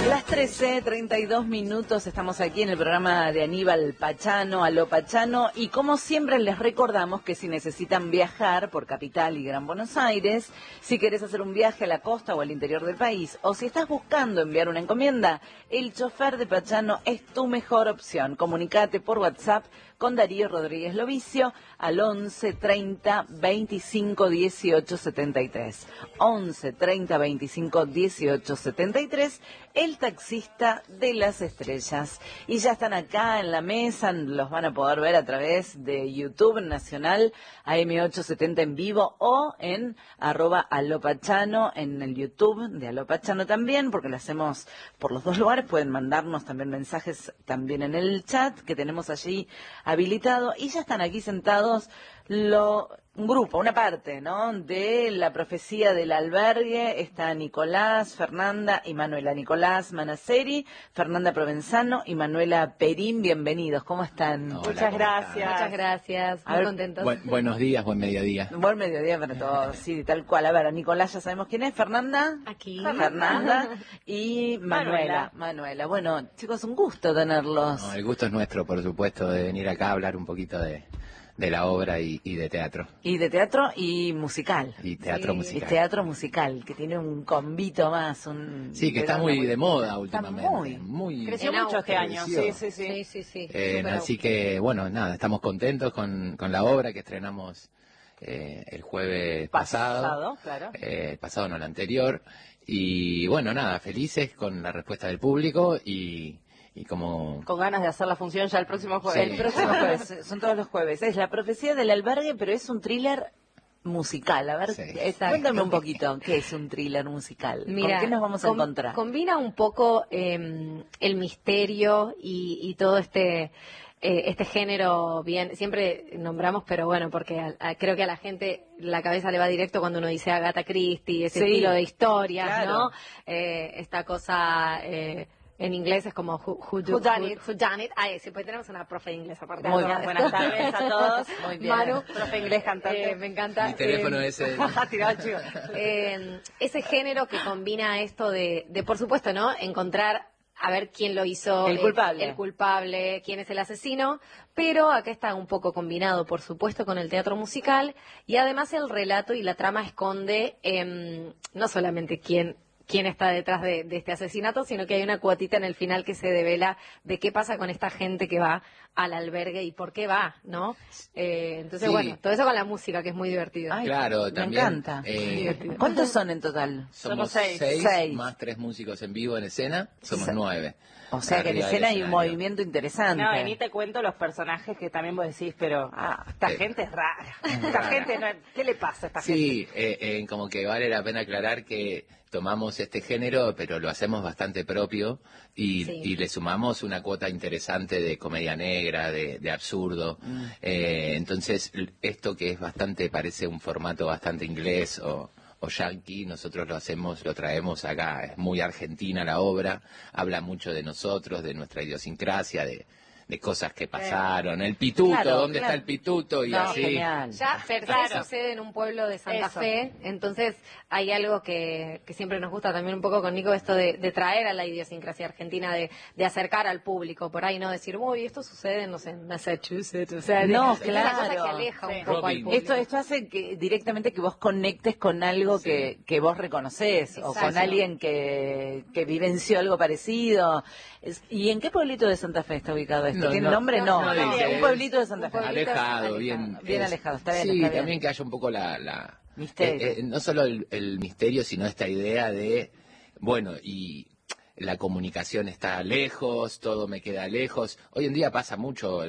Las 13:32, estamos aquí en el programa de Aníbal Pachano, Aló Pachano, y como siempre les recordamos que si necesitan viajar por Capital y Gran Buenos Aires, si querés hacer un viaje a la costa o al interior del país, o si estás buscando enviar una encomienda, el chofer de Pachano es tu mejor opción. Comunicate por WhatsApp con Darío Rodríguez Lovicio al 11 30 25 18 73. 11 30 25 18 73, el taxista de las estrellas. Y ya están acá en la mesa, los van a poder ver a través de YouTube Nacional, AM870 en vivo, o en @alopachano en el YouTube de Alopachano también, porque lo hacemos por los dos lugares. Pueden mandarnos también mensajes también en el chat que tenemos allí habilitado, y ya están aquí sentados un grupo, una parte, ¿no?, de la profecía del albergue. Está Nicolás, Fernanda y Manuela. Nicolás Manaceri, Fernanda Provenzano y Manuela Perín, bienvenidos. ¿Cómo están? Hola, Muchas gracias. ¿cómo Muchas gracias. Muy contentos. buenos días, buen mediodía. Buen mediodía para todos, sí, tal cual. A ver, a Nicolás ya sabemos quién es. Fernanda. Aquí. Fernanda y Manuela. Bueno, chicos, un gusto tenerlos. No, el gusto es nuestro, por supuesto, de venir acá a hablar un poquito de la obra y de teatro. Y de teatro y musical. Y teatro Y musical. teatro musical, que tiene un convito más. Sí, que está muy de moda últimamente. Está muy Creció en mucho este año. creció. Sí. Así que, bueno, nada, estamos contentos con la obra que estrenamos el jueves pasado. Claro. Pasado, no, el anterior. Y bueno, nada, felices con la respuesta del público y como... Con ganas de hacer la función ya el próximo jueves. Sí. El próximo jueves, son todos los jueves. Es La profecía del albergue, pero es un thriller musical. A ver, Sí. cuéntame un poquito, ¿qué es un thriller musical? Mira, ¿Con qué nos vamos a encontrar? Combina un poco el misterio y todo este género. Bien, siempre nombramos, pero bueno, porque creo que a la gente la cabeza le va directo cuando uno dice Agatha Christie, ese Sí, estilo de historias, claro. ¿no? Esta cosa... en inglés es como who done it. Sí, pues tenemos una profe de inglés aparte. Muy bien. Buenas tardes a todos. Muy bien. Manu, profe de inglés cantante. Me encanta. Mi teléfono es el... Ese género que combina esto de por supuesto, ¿no? Encontrar a ver quién lo hizo. El culpable. El culpable, quién es el asesino. Pero acá está un poco combinado, por supuesto, con el teatro musical. Y además el relato y la trama esconde no solamente quién está detrás de este asesinato, sino que hay una cuotita en el final que se devela de qué pasa con esta gente que va al albergue y por qué va, ¿no? Entonces, Sí. bueno, todo eso con la música, que es muy divertido. Ay, Claro, me también, encanta. divertido. ¿Cuántos son en total? Somos seis. Seis. más 3 músicos en vivo en escena, somos 9. O sea que en Arriba del escena hay un escenario. movimiento interesante. No, y ni te cuento los personajes que también vos decís, pero esta gente es rara. Esta gente, no, ¿qué le pasa a esta gente? Sí, como que vale la pena aclarar que tomamos este género, pero lo hacemos bastante propio y, Sí. y le sumamos una cuota interesante de comedia negra, de absurdo. Entonces, esto que es bastante, parece un formato bastante inglés o yankee, nosotros lo traemos acá. Es muy argentina la obra, habla mucho de nosotros, de nuestra idiosincrasia, de cosas que pasaron, el pituto, Claro, ¿dónde claro. está el pituto? Y No, así. genial. Ya per se Claro. sucede en un pueblo de Santa Eso. Fe, entonces hay algo que siempre nos gusta también un poco con Nico, esto de traer a la idiosincrasia argentina, de acercar al público, por ahí no decir, uy, esto sucede, no sé, en Massachusetts, o sea, No, es una cosa claro. que aleja Sí. un poco al Robin. público. Esto hace que directamente que vos conectes con algo Sí. que vos reconocés, o Exacto. con alguien que vivenció algo parecido. ¿Y en qué pueblito de Santa Fe está ubicado esto? No, ¿Tiene no, nombre? No, no dice, un pueblito de Santa Fe. un pueblito Alejado, bien. Bien alejado, está bien, Sí, está bien. también que haya un poco la Misterio. no solo el misterio, sino esta idea de, bueno, y la comunicación está lejos, todo me queda lejos. Hoy en día pasa mucho,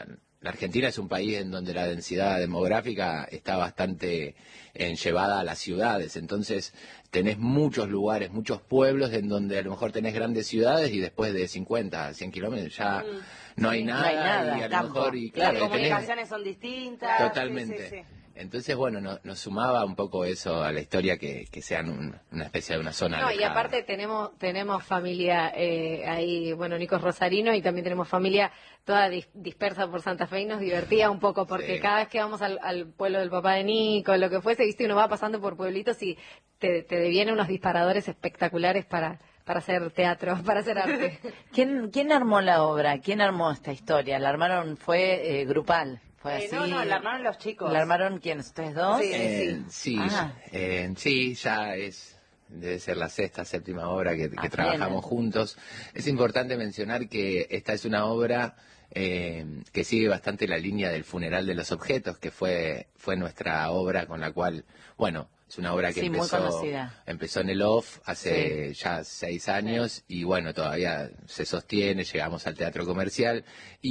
la Argentina es un país en donde la densidad demográfica está bastante llevada a las ciudades, entonces tenés muchos lugares, muchos pueblos en donde a lo mejor tenés grandes ciudades y después de 50, 100 kilómetros ya no hay Sí, no nada, hay nada, y a lo campo. mejor, y Las claro, y tenés- comunicaciones son distintas. totalmente. Sí, sí, sí. Entonces, bueno, nos sumaba un poco eso a la historia, que sean una especie de una zona No, y alejada. aparte tenemos familia ahí, bueno, Nico es rosarino y también tenemos familia toda dispersa por Santa Fe y nos divertía un poco porque Sí. cada vez que vamos al pueblo del papá de Nico, lo que fuese, viste, uno va pasando por pueblitos y te devienen unos disparadores espectaculares para para hacer teatro, para hacer arte. ¿Quién armó la obra? ¿Quién armó esta historia? ¿La armaron? ¿Fue grupal? ¿Fue así? No, la armaron los chicos. ¿La armaron quiénes? ¿Ustedes dos? Sí, Ah. sí, ya debe ser la sexta, séptima obra que Bien. trabajamos juntos. Es importante mencionar que esta es una obra que sigue bastante la línea del Funeral de los Objetos, que fue nuestra obra con la cual, bueno, es una obra que Sí, muy conocida. empezó en el OFF hace ya 6 años y bueno, todavía se sostiene, llegamos al teatro comercial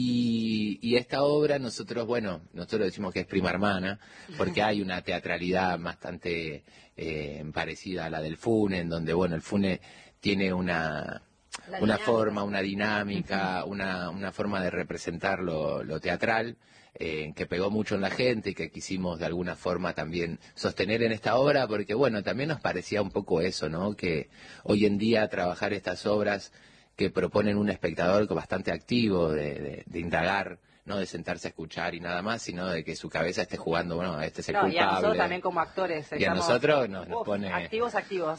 y esta obra nosotros decimos que es prima hermana porque hay una teatralidad bastante parecida a la del Fune, en donde, bueno, el Fune tiene una forma, una dinámica, una forma de representar lo teatral que pegó mucho en la gente y que quisimos de alguna forma también sostener en esta obra, porque bueno, también nos parecía un poco eso, ¿no? Que hoy en día trabajar estas obras que proponen un espectador bastante activo de indagar, no de sentarse a escuchar y nada más, sino de que su cabeza esté jugando, bueno, este es el culpable. Y a nosotros también como actores. Y a nosotros nos pone... Activos.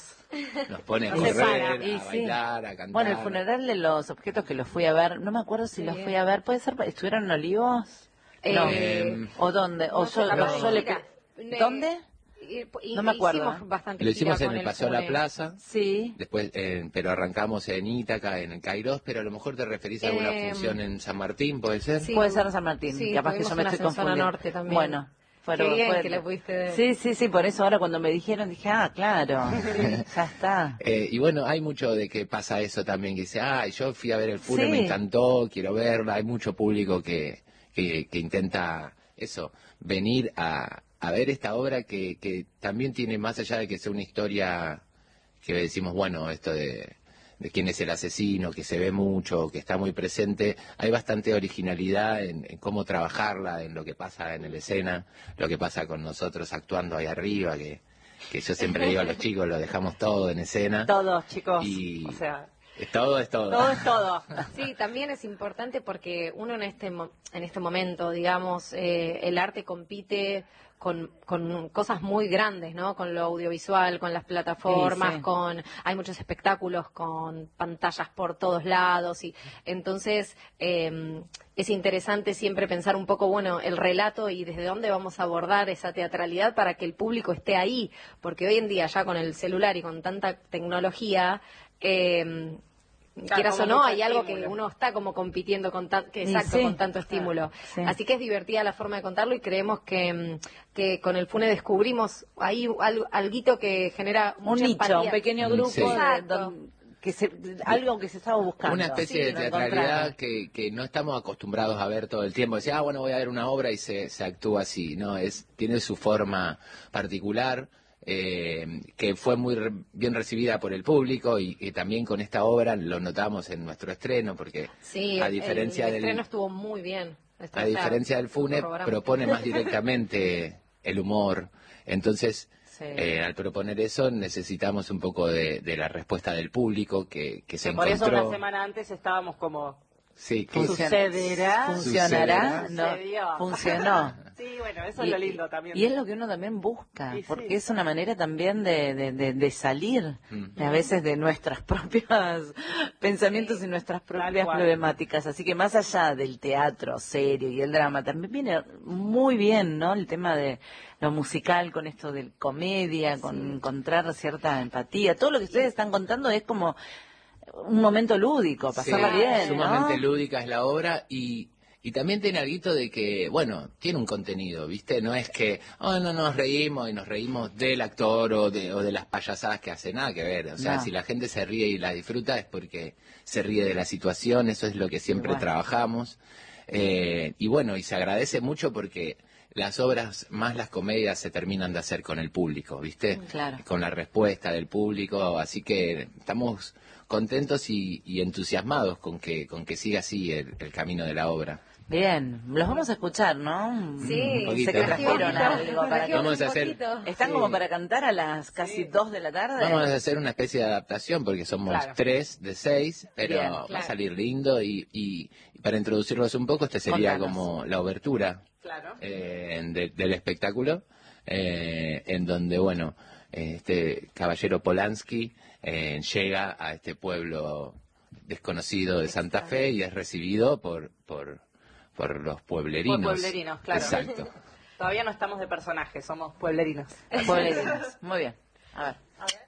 Nos pone a Nos correr, separa. a bailar, a cantar. Bueno, el Funeral de los Objetos que los fui a ver, no me acuerdo si los fui a ver, ¿puede ser? ¿Estuvieron en Olivos? No. ¿O dónde? ¿O yo le... ¿Dónde? No me acuerdo. Hicimos bastante Lo hicimos gira en con el Paseo de la Fune. Plaza, Sí. después, pero arrancamos en Ítaca, en el Kairos, pero a lo mejor te referís a alguna función en San Martín, ¿puede ser? Sí. Puede ser San Martín, Sí, capaz que tuvimos yo me una estoy en zona confundiendo. norte también. Bueno, Qué bien que le pudiste ver. Sí, por eso ahora cuando me dijeron dije, claro, ya está. Y bueno, hay mucho de que pasa eso también, que dice, yo fui a ver el Fune, Sí. me encantó, quiero verla. Hay mucho público que intenta eso, venir a ver esta obra que también tiene, más allá de que sea una historia que decimos, bueno, esto de quién es el asesino, que se ve mucho, que está muy presente, hay bastante originalidad en cómo trabajarla, en lo que pasa en la escena, lo que pasa con nosotros actuando ahí arriba, que yo siempre digo a los chicos, lo dejamos todo en escena. Todos, chicos. Y O sea, todo es todo. todo es todo. Sí, también es importante porque uno en este momento, digamos, el arte compite con cosas muy grandes, ¿no? Con lo audiovisual, con las plataformas, Sí. hay muchos espectáculos con pantallas por todos lados y entonces es interesante siempre pensar un poco, bueno, el relato y desde dónde vamos a abordar esa teatralidad para que el público esté ahí, porque hoy en día ya con el celular y con tanta tecnología quieras como o no, mucho hay algo estímulo. que uno está como compitiendo con Sí, con tanto estímulo. Sí. Así que es divertida la forma de contarlo y creemos que con el Fune descubrimos ahí alguito que genera Un mucha nicho, empatía. un pequeño grupo, Sí. Exacto. algo que se estaba buscando. Una especie de Lo teatralidad encontraron. que no estamos acostumbrados a ver todo el tiempo. Decía, bueno, voy a ver una obra y se actúa así. No, tiene su forma particular, que fue muy bien recibida por el público y también con esta obra lo notamos en nuestro estreno, porque Sí, a diferencia el del... estreno estuvo muy bien. A diferencia del Fune, propone más directamente el humor. Entonces, Sí. al proponer eso, necesitamos un poco de la respuesta del público que se Por eso encontró. una semana antes estábamos como... Sí, que ¿Sucederá? ¿Funcionará? Sucederá. No, Sucedió. funcionó. Sí, bueno, eso es lo lindo también. Y es lo que uno también busca, Y sí. porque es una manera también de salir Mm. a veces de nuestras propias pensamientos y nuestras propias cual. problemáticas. Así que más allá del teatro serio y el drama, también viene muy bien, ¿no? El tema de lo musical con esto de comedia, con encontrar cierta empatía. Todo lo que ustedes están contando es como un momento lúdico, pasarla Sí, bien, sumamente ¿no? lúdica es la obra y también tiene algo de que, bueno, tiene un contenido, ¿viste? No es que, no nos reímos y nos reímos del actor o de las payasadas que hace, nada que ver. O sea, No. si la gente se ríe y la disfruta es porque se ríe de la situación, eso es lo que siempre Igual. trabajamos. Y bueno, y se agradece mucho porque las obras, más las comedias, se terminan de hacer con el público, ¿viste? Claro. Con la respuesta del público, así que estamos contentos y entusiasmados con que siga así el camino de la obra. Bien, los vamos a escuchar, ¿no? Sí, Un poquito. Sé que trajeron algo para que... Vamos a hacer- ¿Están Sí. como para cantar a las casi 2 de la tarde? Vamos a hacer una especie de adaptación porque somos Claro. 3 de 6, pero Bien, va a claro. salir lindo y para introducirlos un poco, este sería Contanos. como la obertura Claro. del espectáculo, en donde, bueno, este caballero Polanski llega a este pueblo desconocido de Santa Fe y es recibido por los pueblerinos. Por pueblerinos, claro. Exacto. Todavía no estamos de personajes, somos pueblerinos. Pueblerinos. Muy bien. A ver.